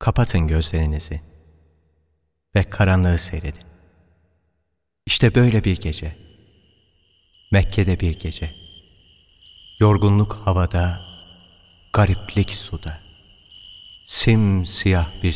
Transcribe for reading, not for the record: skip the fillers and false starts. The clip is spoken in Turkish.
Kapatın gözlerinizi ve karanlığı seyredin. İşte böyle bir gece, Mekke'de bir gece, yorgunluk havada, gariplik suda, simsiyah bir